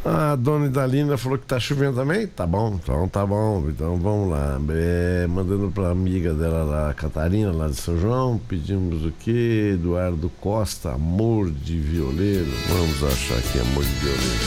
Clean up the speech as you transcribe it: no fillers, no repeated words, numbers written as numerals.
A dona Idalina falou que tá chovendo também? Tá bom, então tá bom. Então vamos lá. Mandando pra amiga dela lá, Catarina, lá de São João, pedimos o quê? Eduardo Costa, Amor de Violeiro. Vamos achar aqui Amor de Violeiro.